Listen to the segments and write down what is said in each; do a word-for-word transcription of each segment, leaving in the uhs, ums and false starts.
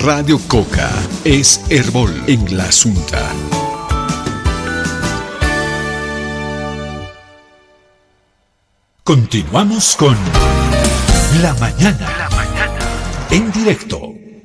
Radio Coca es Herbol en la Asunta. Continuamos con La Mañana, La Mañana en directo.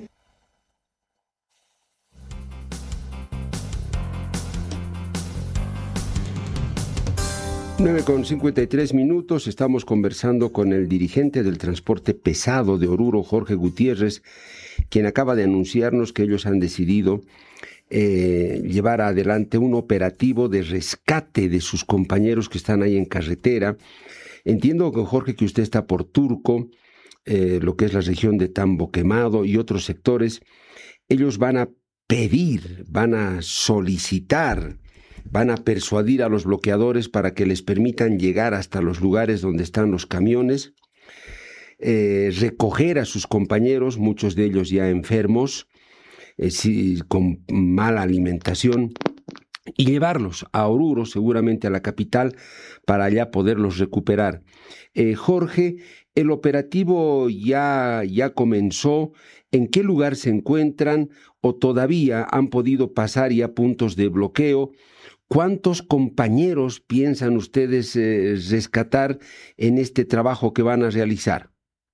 nueve con cincuenta y tres minutos, estamos conversando con el dirigente del transporte pesado de Oruro, Jorge Gutiérrez, quien acaba de anunciarnos que ellos han decidido eh, llevar adelante un operativo de rescate de sus compañeros que están ahí en carretera. Entiendo, Jorge, que usted está por Turco, eh, lo que es la región de Tambo Quemado y otros sectores. Ellos van a pedir, van a solicitar, van a persuadir a los bloqueadores para que les permitan llegar hasta los lugares donde están los camiones, eh, recoger a sus compañeros, muchos de ellos ya enfermos, eh, sí, con mala alimentación, y llevarlos a Oruro, seguramente a la capital, para allá poderlos recuperar. Eh, Jorge, el operativo ya, ya comenzó. ¿En qué lugar se encuentran o todavía han podido pasar ya puntos de bloqueo? ¿Cuántos compañeros piensan ustedes eh, rescatar en este trabajo que van a realizar?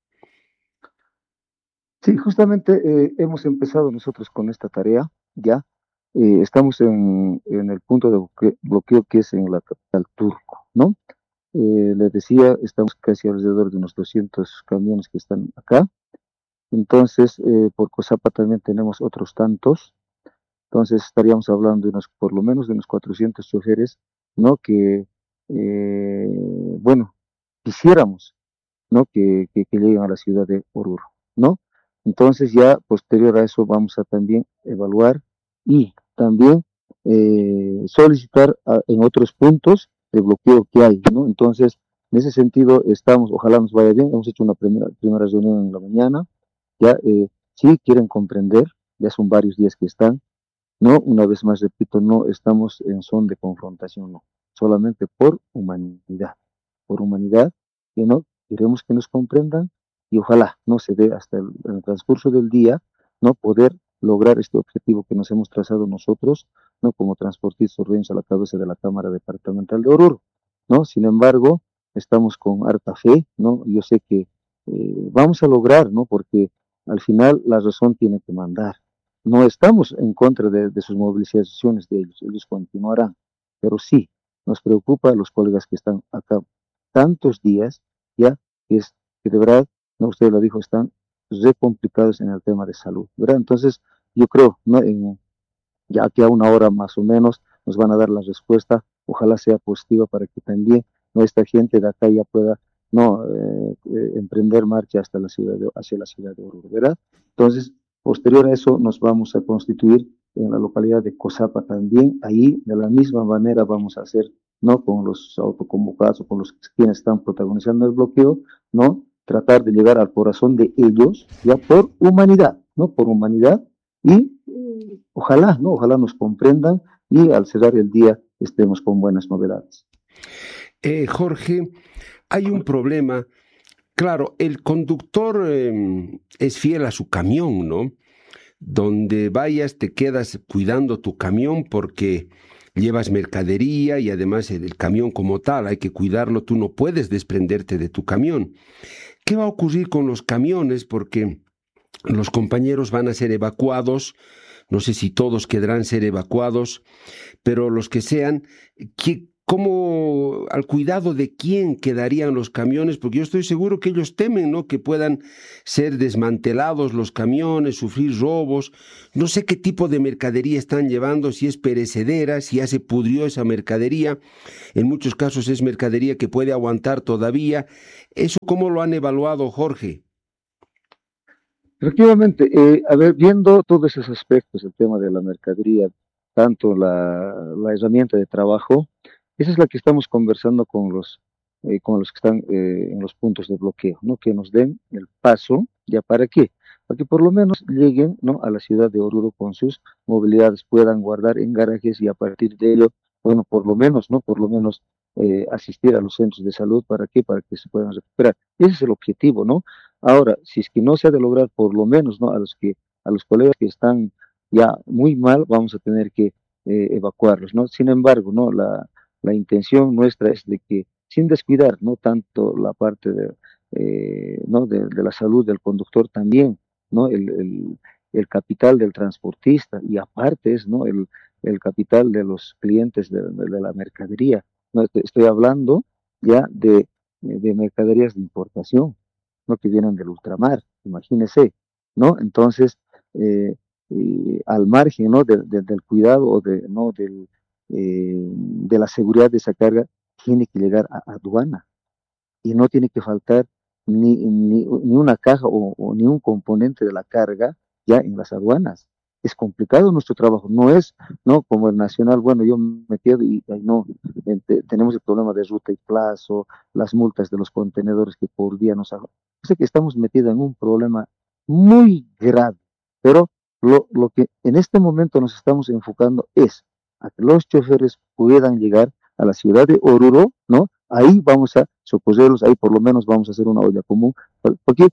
Sí, justamente eh, hemos empezado nosotros con esta tarea, ya. Eh, estamos en, en el punto de bloque- bloqueo que es en la capital Turco, ¿no? Eh, les decía, estamos casi alrededor de unos doscientos camiones que están acá. Entonces, eh, por Cosapa también tenemos otros tantos. Entonces, estaríamos hablando de unos, por lo menos de unos cuatrocientos choferes, ¿no? Que, eh, bueno, quisiéramos, ¿no? Que, que, que lleguen a la ciudad de Oruro, ¿no? Entonces, ya posterior a eso vamos a también evaluar y también eh, solicitar a- en otros puntos de bloqueo que hay, ¿no? Entonces, en ese sentido, estamos, ojalá nos vaya bien, hemos hecho una primera, primera reunión en la mañana, ya, eh, sí quieren comprender, ya son varios días que están, no, una vez más repito, no estamos en son de confrontación, no, solamente por humanidad, por humanidad, que no queremos que nos comprendan y ojalá no se dé hasta el, en el transcurso del día, no poder lograr este objetivo que nos hemos trazado nosotros, no como transportistas urbanos a la cabeza de la Cámara Departamental de Oruro, no, sin embargo, estamos con harta fe, no, yo sé que eh, vamos a lograr, no, porque al final la razón tiene que mandar. No estamos en contra de, de sus movilizaciones de ellos, ellos continuarán, pero sí, nos preocupa a los colegas que están acá tantos días, ya, que es que de verdad, no usted lo dijo, están re complicados en el tema de salud, ¿verdad? Entonces, yo creo, ¿no? En, ya que a una hora más o menos nos van a dar la respuesta, ojalá sea positiva para que también nuestra gente de acá ya pueda no eh, eh, emprender marcha hasta la ciudad de, hacia la ciudad de Oruro, ¿verdad? Entonces, posterior a eso nos vamos a constituir en la localidad de Cosapa también, ahí de la misma manera vamos a hacer, ¿no? Con los autoconvocados o con los quienes están protagonizando el bloqueo, ¿no? Tratar de llegar al corazón de ellos, ya por humanidad, ¿no? Por humanidad y eh, ojalá, ¿no? Ojalá nos comprendan y al cerrar el día estemos con buenas novedades. Eh, Jorge, hay un problema. Claro, el conductor eh, es fiel a su camión, ¿no? Donde vayas te quedas cuidando tu camión porque llevas mercadería y además el camión como tal hay que cuidarlo, tú no puedes desprenderte de tu camión. ¿Qué va a ocurrir con los camiones? Porque los compañeros van a ser evacuados, no sé si todos quedarán ser evacuados, pero los que sean, ¿qué, cómo, al cuidado de quién quedarían los camiones? Porque yo estoy seguro que ellos temen, ¿no? Que puedan ser desmantelados los camiones, sufrir robos. No sé qué tipo de mercadería están llevando, si es perecedera, si ya se pudrió esa mercadería. En muchos casos es mercadería que puede aguantar todavía. ¿Eso cómo lo han evaluado, Jorge? Efectivamente, eh, a ver, viendo todos esos aspectos, el tema de la mercadería, tanto la, la herramienta de trabajo, esa es la que estamos conversando con los, eh, con los que están eh, en los puntos de bloqueo, ¿no? Que nos den el paso, ¿ya para qué? Para que por lo menos lleguen, ¿no? A la ciudad de Oruro con sus movilidades, puedan guardar en garajes y a partir de ello, bueno, por lo menos, ¿no? Por lo menos eh, asistir a los centros de salud, ¿para qué? Para que se puedan recuperar. Ese es el objetivo, ¿no? Ahora, si es que no se ha de lograr por lo menos, ¿no? A los que A los colegas que están ya muy mal, vamos a tener que eh, evacuarlos, ¿no? Sin embargo, ¿no? La, la intención nuestra es de que, sin descuidar, ¿no? Tanto la parte de, eh, ¿no? de, de la salud del conductor también, ¿no? El, el, el capital del transportista y aparte es, ¿no? El, el capital de los clientes de, de, de la mercadería. ¿No? Estoy hablando ya de, de mercaderías de importación, ¿no? Que vienen del ultramar, imagínese, ¿no? Entonces, eh, eh, al margen, ¿no? De, de, del cuidado o de, ¿no? del, eh, de la seguridad de esa carga, tiene que llegar a, a aduana y no tiene que faltar ni, ni, ni una caja o, o, ni un componente de la carga ya en las aduanas. Es complicado nuestro trabajo, no es, ¿no? Como el nacional, bueno, yo me quedo y, y no, te, tenemos el problema de ruta y plazo, las multas de los contenedores que por día nos hagan. Sé que estamos metidos en un problema muy grave, pero lo, lo que en este momento nos estamos enfocando es a que los choferes puedan llegar a la ciudad de Oruro, ¿no? Ahí vamos a socorrerlos, ahí por lo menos vamos a hacer una olla común, porque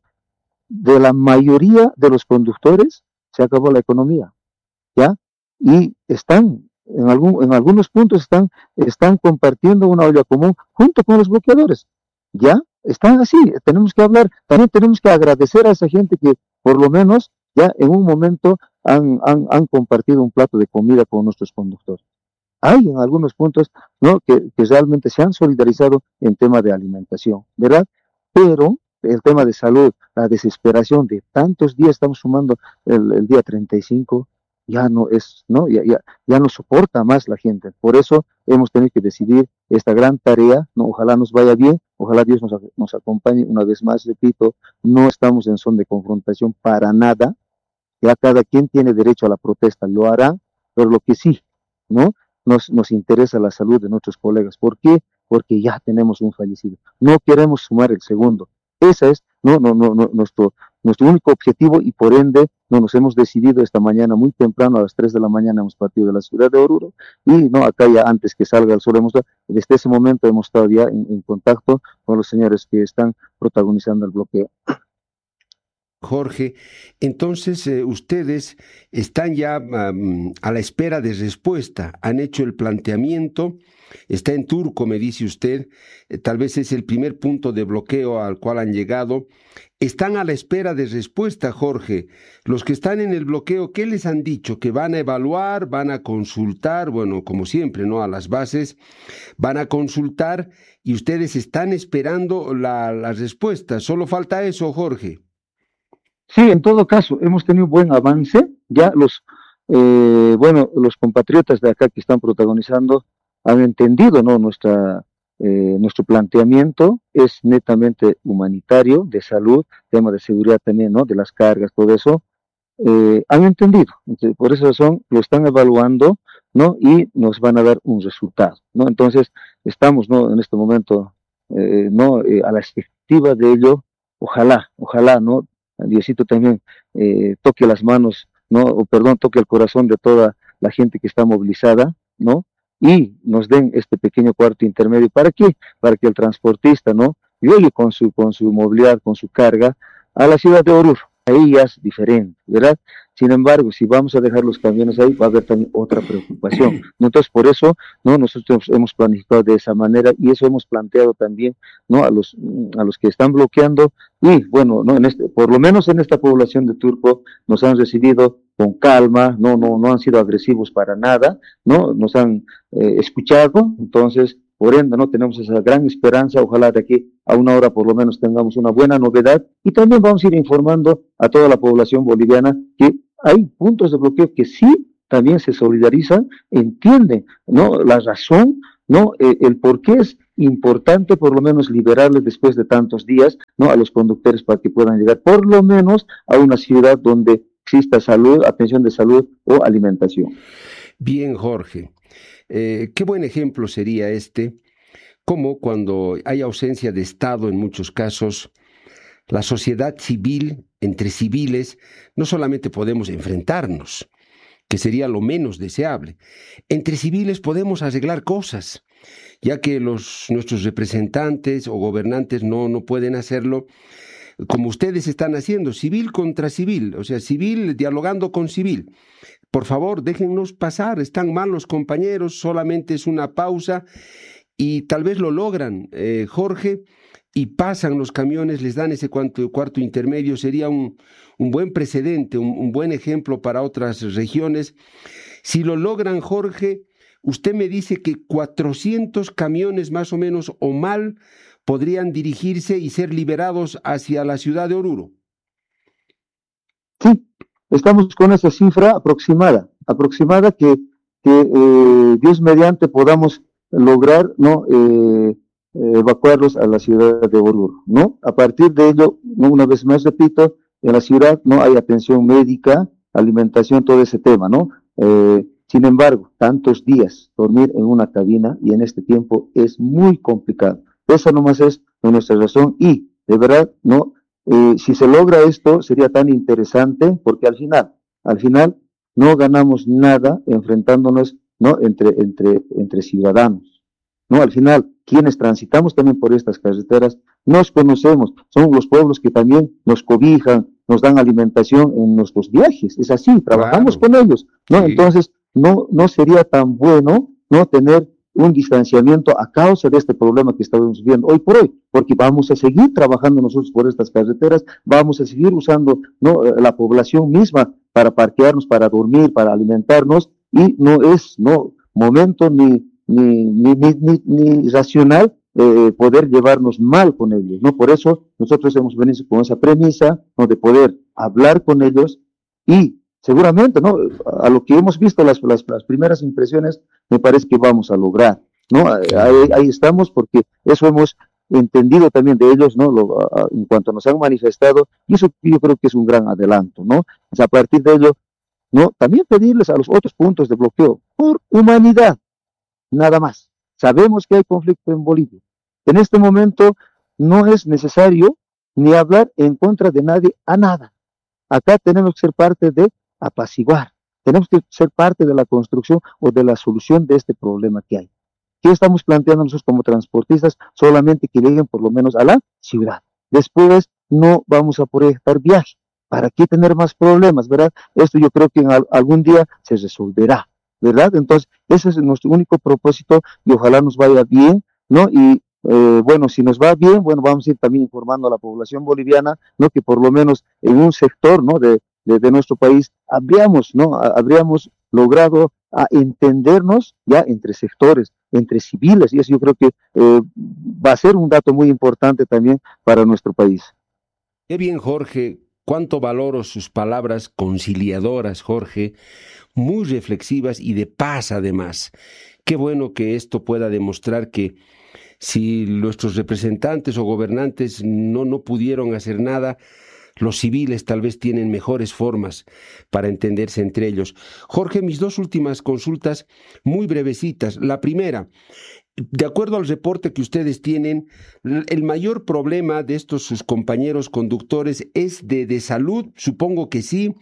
de la mayoría de los conductores se acabó la economía, ¿ya? Y están, en, algún, en algunos puntos están, están compartiendo una olla común junto con los bloqueadores, ¿ya? Están así, tenemos que hablar, también tenemos que agradecer a esa gente que por lo menos ya en un momento han, han, han compartido un plato de comida con nuestros conductores. Hay en algunos puntos, ¿no? que, que realmente se han solidarizado en tema de alimentación, ¿verdad? Pero el tema de salud, la desesperación de tantos días, estamos sumando el, el día treinta y cinco, ya no es, ¿no? Ya, ya, ya no soporta más la gente. Por eso hemos tenido que decidir esta gran tarea, ¿no? Ojalá nos vaya bien, ojalá Dios nos, nos acompañe. Una vez más, repito, no estamos en son de confrontación para nada, ya cada quien tiene derecho a la protesta, lo hará, pero lo que sí, ¿no? Nos, nos interesa la salud de nuestros colegas. ¿Por qué? Porque ya tenemos un fallecido. No queremos sumar el segundo. Ese es no, no, no, no, nuestro, nuestro único objetivo y por ende no nos hemos decidido esta mañana muy temprano, a las tres de la mañana hemos partido de la ciudad de Oruro y no acá ya antes que salga el sol, hemos, desde ese momento hemos estado ya en, en contacto con los señores que están protagonizando el bloqueo. Jorge, entonces eh, ustedes están ya um, a la espera de respuesta, han hecho el planteamiento, está en Turco, me dice usted, eh, tal vez es el primer punto de bloqueo al cual han llegado, están a la espera de respuesta, Jorge. Los que están en el bloqueo, ¿qué les han dicho? Que van a evaluar, van a consultar, bueno, como siempre, ¿no? A las bases, van a consultar y ustedes están esperando la, la respuesta, solo falta eso, Jorge. Sí, en todo caso, hemos tenido buen avance. Ya los, eh, bueno, los compatriotas de acá que están protagonizando han entendido, ¿no? Nuestra, eh, nuestro planteamiento es netamente humanitario, de salud, tema de seguridad también, ¿no? De las cargas, todo eso. Eh, han entendido. Entonces, por esa razón lo están evaluando, ¿no? Y nos van a dar un resultado, ¿no? Entonces, estamos, ¿no? En este momento, eh, ¿no? Eh, a la expectativa de ello. Ojalá, ojalá, ¿no? Diosito también eh, toque las manos, ¿no? O perdón, toque el corazón de toda la gente que está movilizada, ¿no? Y nos den este pequeño cuarto intermedio. ¿Para qué? Para que el transportista, ¿no? Llegue con su, con su movilidad, con su carga, a la ciudad de Oruro. Ahí ya es diferente, ¿verdad? Sin embargo, si vamos a dejar los camiones ahí, va a haber también otra preocupación. Entonces, por eso, ¿no? Nosotros hemos planificado de esa manera y eso hemos planteado también, ¿no? A los, a los que están bloqueando y, bueno, ¿no? En este, por lo menos en esta población de Turco nos han recibido con calma, no, no, no han sido agresivos para nada, ¿no? Nos han eh, escuchado, entonces, por ende, ¿no? Tenemos esa gran esperanza, ojalá de aquí a una hora por lo menos tengamos una buena novedad y también vamos a ir informando a toda la población boliviana que hay puntos de bloqueo que sí también se solidarizan, entienden, ¿no? La razón, ¿no? Eh, el por qué es importante por lo menos liberarles después de tantos días, ¿no? A los conductores para que puedan llegar por lo menos a una ciudad donde exista salud, atención de salud o alimentación. Bien, Jorge. Eh, qué buen ejemplo sería este, como cuando hay ausencia de Estado en muchos casos, la sociedad civil, entre civiles, no solamente podemos enfrentarnos, que sería lo menos deseable, entre civiles podemos arreglar cosas, ya que los, nuestros representantes o gobernantes no, no pueden hacerlo. como ustedes están haciendo, civil contra civil, o sea, civil dialogando con civil. Por favor, déjennos pasar, están mal los compañeros, solamente es una pausa y tal vez lo logran, eh, Jorge, y pasan los camiones, les dan ese cuarto, cuarto intermedio, sería un, un buen precedente, un, un buen ejemplo para otras regiones. Si lo logran, Jorge, usted me dice que cuatrocientos camiones más o menos o mal podrían dirigirse y ser liberados hacia la ciudad de Oruro. Sí, estamos con esa cifra aproximada, aproximada que, que eh, Dios mediante podamos lograr, ¿no? Eh, eh, evacuarlos a la ciudad de Oruro, ¿no? A partir de ello, ¿no? Una vez más repito, en la ciudad no hay atención médica, alimentación, todo ese tema, ¿no? Eh, sin embargo, tantos días dormir en una cabina y en este tiempo es muy complicado. Esa nomás es nuestra razón y, de verdad, ¿no? Eh, si se logra esto, sería tan interesante, porque al final, al final, no ganamos nada enfrentándonos, ¿no? Entre, entre, entre ciudadanos, ¿no? Al final, quienes transitamos también por estas carreteras, nos conocemos, son los pueblos que también nos cobijan, nos dan alimentación en nuestros viajes, es así, trabajamos claro. con ellos, ¿no? Sí. Entonces, no, no sería tan bueno, ¿no? Tener un distanciamiento a causa de este problema que estamos viendo hoy por hoy, porque vamos a seguir trabajando nosotros por estas carreteras, vamos a seguir usando, ¿no? La población misma para parquearnos, para dormir, para alimentarnos, y no es, no, momento ni, ni, ni, ni, ni, ni racional eh, poder llevarnos mal con ellos, ¿no? Por eso nosotros hemos venido con esa premisa, ¿no? De poder hablar con ellos y seguramente, ¿no? A lo que hemos visto, las, las, las primeras impresiones, me parece que vamos a lograr, ¿no? Ahí, ahí estamos, porque eso hemos entendido también de ellos, ¿no? Lo, a, en cuanto nos han manifestado, y eso yo creo que es un gran adelanto, ¿no? O sea, a partir de ello, ¿no? También pedirles a los otros puntos de bloqueo, por humanidad, nada más. Sabemos que hay conflicto en Bolivia. En este momento no es necesario ni hablar en contra de nadie a nada. Acá tenemos que ser parte de apaciguar, tenemos que ser parte de la construcción o de la solución de este problema que hay. ¿Qué estamos planteando nosotros como transportistas? Solamente que lleguen por lo menos a la ciudad. Después no vamos a poder estar viaje. ¿Para qué tener más problemas, verdad? Esto yo creo que en al, algún día se resolverá, ¿verdad? Entonces, ese es nuestro único propósito y ojalá nos vaya bien, ¿no? Y Eh, bueno, si nos va bien, bueno, vamos a ir también informando a la población boliviana, ¿no? Que por lo menos en un sector, ¿no? De, de, de nuestro país, habríamos, ¿no? Habríamos logrado a entendernos ya entre sectores, entre civiles, y eso yo creo que eh, va a ser un dato muy importante también para nuestro país. Qué bien, Jorge, cuánto valoro sus palabras conciliadoras, Jorge, muy reflexivas y de paz además. Qué bueno que esto pueda demostrar que si nuestros representantes o gobernantes no, no pudieron hacer nada, los civiles tal vez tienen mejores formas para entenderse entre ellos. Jorge, mis dos últimas consultas muy brevecitas. La primera, de acuerdo al reporte que ustedes tienen, el mayor problema de estos sus compañeros conductores es de, de salud, supongo que sí,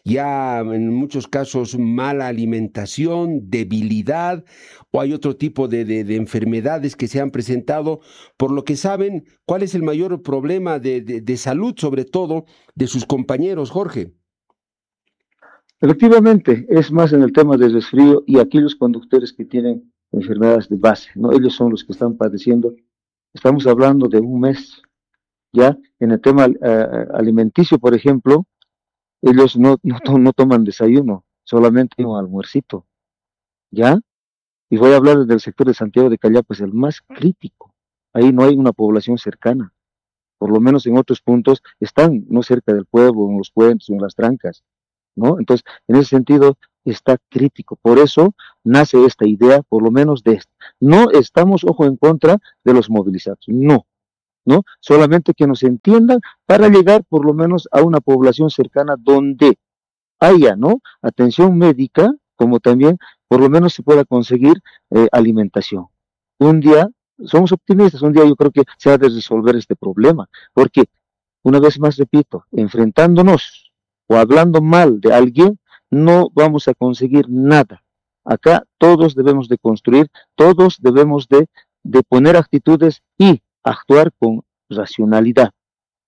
ya en muchos casos mala alimentación, debilidad, o hay otro tipo de, de, de enfermedades que se han presentado, por lo que saben, ¿cuál es el mayor problema de, de, de salud, sobre todo, de sus compañeros, Jorge? Efectivamente, es más en el tema del resfrío y aquellos conductores que tienen enfermedades de base, ¿no? Ellos son los que están padeciendo. Estamos hablando de un mes, ¿ya? En el tema uh, alimenticio, por ejemplo, ellos no, no, no toman desayuno, solamente un almuercito, ¿ya? Y voy a hablar del sector de Santiago de Callao, pues el más crítico. Ahí no hay una población cercana. Por lo menos en otros puntos están, no cerca del pueblo, en los puentes, en las trancas, ¿no? Entonces, en ese sentido, está crítico. Por eso nace esta idea, por lo menos de esto. No estamos, ojo, en contra de los movilizados, no, ¿no? Solamente que nos entiendan para llegar por lo menos a una población cercana donde haya, ¿no? Atención médica, como también por lo menos se pueda conseguir eh, alimentación. Un día, somos optimistas, un día yo creo que se ha de resolver este problema, porque, una vez más repito, enfrentándonos o hablando mal de alguien, no vamos a conseguir nada. Acá todos debemos de construir, todos debemos de, de poner actitudes y actuar con racionalidad.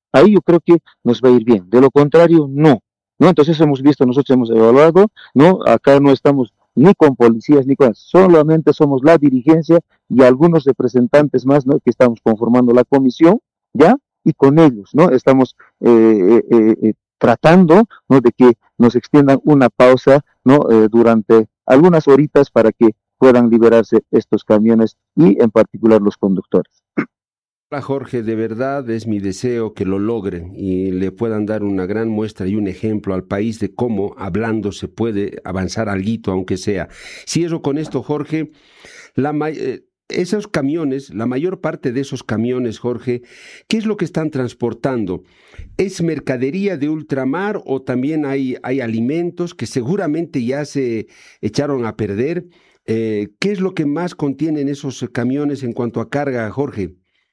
Ahí yo creo que nos va a ir bien. De lo contrario, no. ¿No? Entonces hemos visto, nosotros hemos evaluado, ¿no? Acá no estamos ni con policías ni con, solamente somos la dirigencia y algunos representantes más, ¿no? Que estamos conformando la comisión, ¿ya? Y con ellos, ¿no? Estamos eh, eh, eh, tratando, ¿no? De que nos extiendan una pausa, ¿no? Eh, durante algunas horitas para que puedan liberarse estos camiones y en particular los conductores. Hola Jorge, de verdad es mi deseo que lo logren y le puedan dar una gran muestra y un ejemplo al país de cómo hablando se puede avanzar alguito, aunque sea. Cierro con esto, Jorge. La, eh, esos camiones, la mayor parte de esos camiones, Jorge, ¿qué es lo que están transportando? ¿Es mercadería de ultramar o también hay, hay alimentos que seguramente ya se echaron a perder? Eh, ¿qué es lo que más contienen esos camiones en cuanto a carga, Jorge?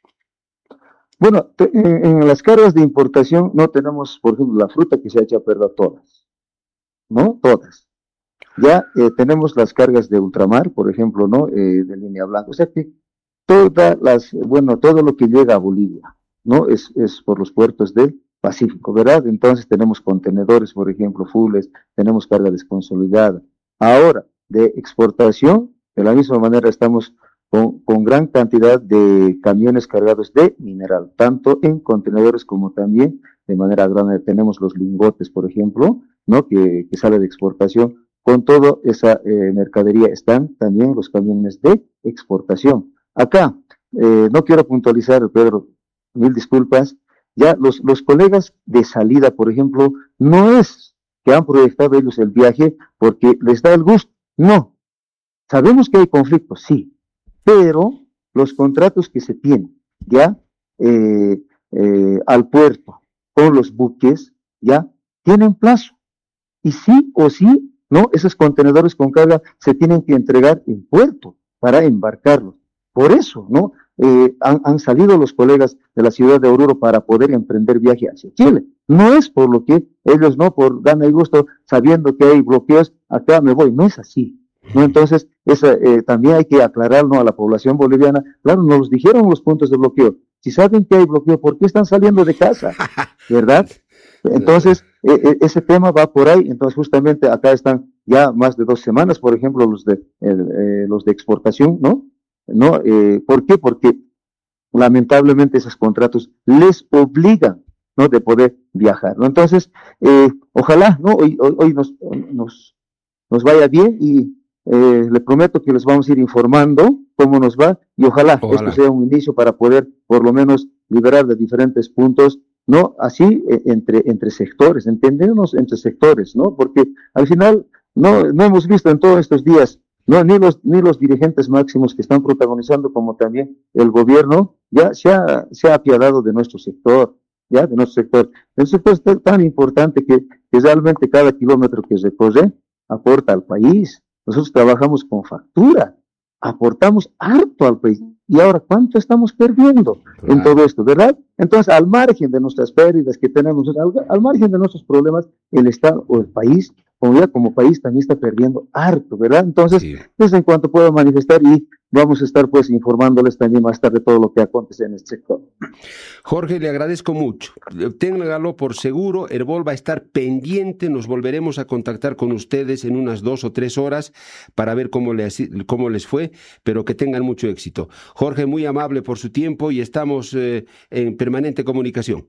Bueno, te, en, en, las cargas de importación no tenemos, por ejemplo, la fruta que se ha hecho a perder todas, ¿no? Todas. Ya eh, tenemos las cargas de ultramar, por ejemplo, ¿no? Eh, de línea blanca. O sea que todas las, bueno, todo lo que llega a Bolivia, ¿no? Es, es por los puertos del Pacífico, ¿verdad? Entonces tenemos contenedores, por ejemplo, fules, tenemos carga desconsolidada. Ahora, de exportación, de la misma manera estamos Con, con gran cantidad de camiones cargados de mineral, tanto en contenedores como también de manera grande. Tenemos los lingotes, por ejemplo, ¿no? que, que sale de exportación. Con toda esa eh, mercadería están también los camiones de exportación. Acá, eh, no quiero puntualizar, Pedro, mil disculpas, ya los, los colegas de salida, por ejemplo, no es que han proyectado ellos el viaje porque les da el gusto, no. Sabemos que hay conflictos, sí, pero los contratos que se tienen ya eh, eh, al puerto con los buques ya tienen plazo y sí o sí, ¿no? Esos contenedores con carga se tienen que entregar en puerto para embarcarlos. Por eso, ¿no? Eh, han, han salido los colegas de la ciudad de Oruro para poder emprender viaje hacia Chile. No es por lo que ellos, no, por gana y gusto, sabiendo que hay bloqueos, acá me voy. No es así. ¿No? Entonces, esa, eh, también hay que aclarar, ¿no? A la población boliviana. Claro, nos dijeron los puntos de bloqueo. Si saben que hay bloqueo, ¿por qué están saliendo de casa? ¿Verdad? Entonces, eh, ese tema va por ahí. Entonces, justamente acá están ya más de dos semanas, por ejemplo, los de, eh, los de exportación, ¿no? ¿No? Eh, ¿Por qué? Porque lamentablemente esos contratos les obligan, ¿no? De poder viajar, ¿no? Entonces, eh, ojalá, ¿no? Hoy, hoy, hoy nos, nos, nos vaya bien y Eh, le prometo que les vamos a ir informando cómo nos va y ojalá, ojalá esto sea un inicio para poder por lo menos liberar de diferentes puntos, ¿no? Así eh, entre, entre sectores, entendernos entre sectores, ¿no? Porque al final no, no hemos visto en todos estos días, no, ni los, ni los dirigentes máximos que están protagonizando como también el gobierno, ya se ha, se ha apiadado de nuestro sector, ya, de nuestro sector. El sector es tan importante que, que realmente cada kilómetro que recorre aporta al país. Nosotros trabajamos con factura, aportamos harto al país. Y ahora, ¿cuánto estamos perdiendo claro. en todo esto, verdad? Entonces, al margen de nuestras pérdidas que tenemos, al, al margen de nuestros problemas, el Estado o el país, como ya como país, también está perdiendo harto, ¿verdad? Entonces, sí. pues en cuanto pueda manifestar y vamos a estar pues informándoles también más tarde todo lo que acontece en este sector. Jorge, le agradezco mucho. Téngalo por seguro, Herbol va a estar pendiente, nos volveremos a contactar con ustedes en unas dos o tres horas para ver cómo les, cómo les fue, pero que tengan mucho éxito. Jorge, muy amable por su tiempo y estamos eh, en permanente comunicación.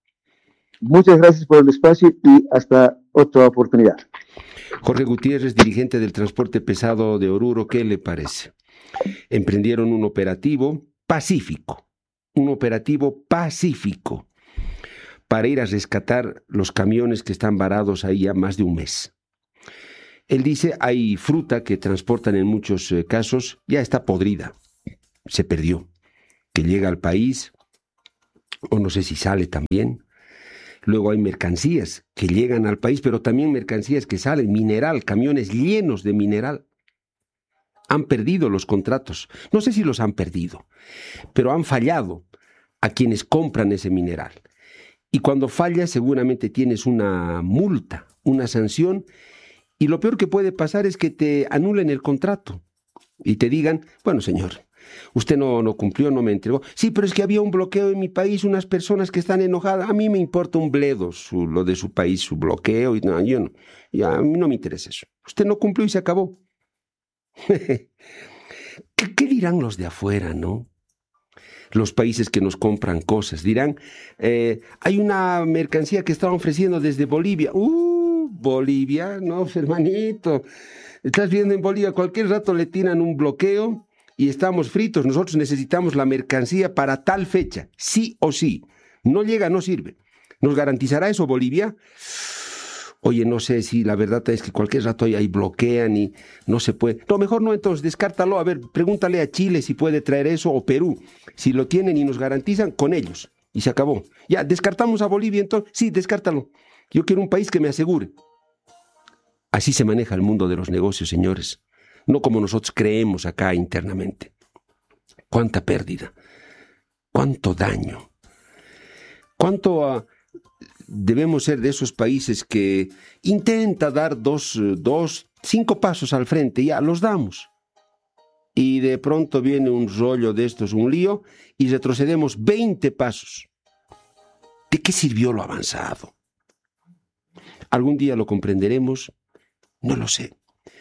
Muchas gracias por el espacio y hasta otra oportunidad. Jorge Gutiérrez, dirigente del transporte pesado de Oruro, ¿qué le parece? Emprendieron un operativo pacífico, un operativo pacífico para ir a rescatar los camiones que están varados ahí ya más de un mes. Él dice, hay fruta que transportan en muchos eh, casos, ya está podrida, se perdió, que llega al país, o no sé si sale también. Luego hay mercancías que llegan al país, pero también mercancías que salen, mineral, camiones llenos de mineral. Han perdido los contratos. No sé si los han perdido, pero han fallado a quienes compran ese mineral. Y cuando fallas seguramente tienes una multa, una sanción, y lo peor que puede pasar es que te anulen el contrato y te digan, bueno señor, Usted no, no cumplió, no me entregó. Sí, pero es que había un bloqueo en mi país, unas personas que están enojadas. A mí me importa un bledo su, lo de su país, su bloqueo. Y no, yo no, ya, a mí no me interesa eso. Usted no cumplió y se acabó. ¿Qué, ¿Qué dirán los de afuera, no? Los países que nos compran cosas. Dirán, eh, hay una mercancía que estaban ofreciendo desde Bolivia. ¡Uh! Bolivia, no, hermanito. Estás viendo en Bolivia, cualquier rato le tiran un bloqueo y estamos fritos. Nosotros necesitamos la mercancía para tal fecha, sí o sí. No llega, no sirve. ¿Nos garantizará eso Bolivia? Oye, no sé si la verdad es que cualquier rato ahí, ahí bloquean y no se puede. No, mejor no, entonces descártalo. A ver, pregúntale a Chile si puede traer eso o Perú. Si lo tienen y nos garantizan, con ellos. Y se acabó. Ya, descartamos a Bolivia entonces. Sí, descártalo. Yo quiero un país que me asegure. Así se maneja el mundo de los negocios, señores. No como nosotros creemos acá internamente. Cuánta pérdida. Cuánto daño. Cuánto a... Debemos ser de esos países que intenta dar dos, dos, cinco pasos al frente, ya los damos. Y de pronto viene un rollo de estos, un lío, y retrocedemos veinte pasos. ¿De qué sirvió lo avanzado? ¿Algún día lo comprenderemos? No lo sé.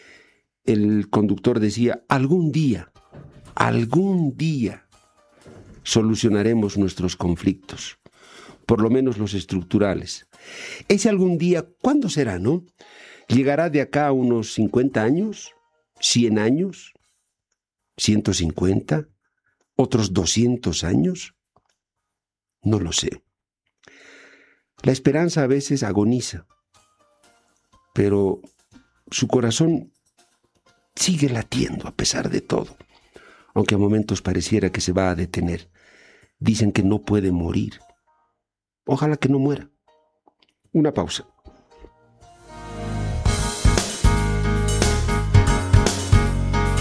El conductor decía, algún día, algún día solucionaremos nuestros conflictos. Por lo menos los estructurales. Ese algún día, ¿cuándo será, no? ¿Llegará de acá a unos cincuenta años? ¿cien años? ¿ciento cincuenta? ¿Otros doscientos años? No lo sé. La esperanza a veces agoniza, pero su corazón sigue latiendo a pesar de todo, aunque a momentos pareciera que se va a detener. Dicen que no puede morir. Ojalá que no muera. Una pausa.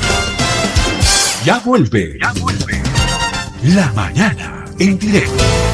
Ya vuelve. Ya vuelve. La mañana en directo.